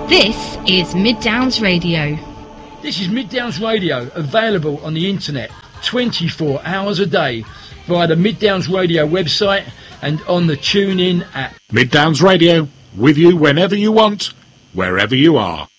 This is Mid Downs Radio. This is Mid Downs Radio, available on the internet 24 hours a day via the Mid Downs Radio website and on the TuneIn app. Mid Downs Radio, with you whenever you want, wherever you are.